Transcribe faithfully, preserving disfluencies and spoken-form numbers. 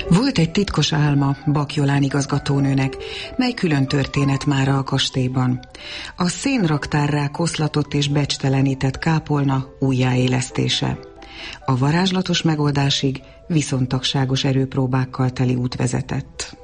Volt egy titkos álma Bak Jolán igazgatónőnek, mely külön történet mára a kastélyban. A szénraktárrá koszlatott és becstelenített kápolna újjáélesztése. A varázslatos megoldásig viszontagságos erőpróbákkal teli út vezetett.